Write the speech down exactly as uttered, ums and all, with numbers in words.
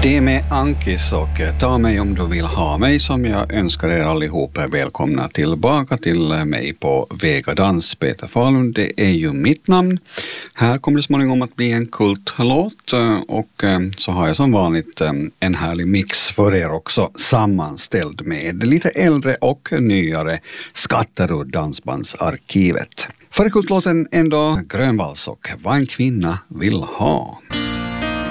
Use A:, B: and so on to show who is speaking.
A: Det med Ankis och Ta mig om du vill ha mig som jag önskar er allihop är välkomna tillbaka till mig på Vegadans. Peter Falun, det är ju mitt namn. Här kommer det småningom att bli en kultlåt och så har jag som vanligt en härlig mix för er också sammanställd med lite äldre och nyare skatter ur Dansbandsarkivet. För kultlåten ändå Grönvalls och Vad en kvinna vill ha.